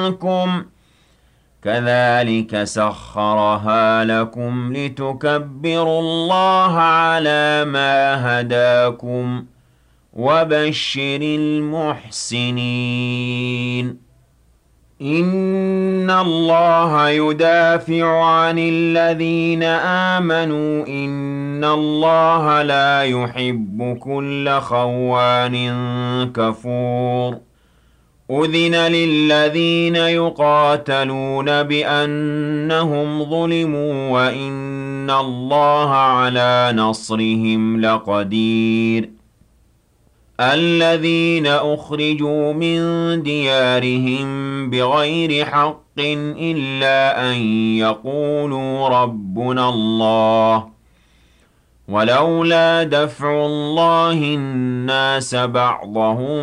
منكم كذلك سخرها لكم لتكبروا الله على ما هداكم وبشر المحسنين إن الله يدافع عن الذين آمنوا إن الله لا يحب كل خوان كفور أذن للذين يقاتلون بأنهم ظلموا وإن الله على نصرهم لقدير الذين أخرجوا من ديارهم بغير حق إلا أن يقولوا ربنا الله ولولا دفع الله الناس بعضهم